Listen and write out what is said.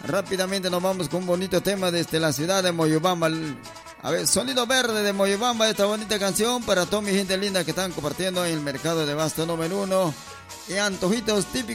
Rápidamente nos vamos con un bonito tema desde la ciudad de Moyobamba. A ver, Sonido Verde de Moyobamba, esta bonita canción para toda mi gente linda que están compartiendo en el mercado de Abasto número 1. Y antojitos típicos